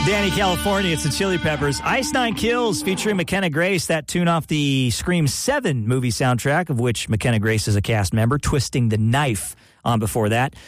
Danny California, it's the Chili Peppers. Ice Nine Kills featuring McKenna Grace, that tune off the Scream 7 movie soundtrack, of which McKenna Grace is a cast member, Twisting the Knife on before that.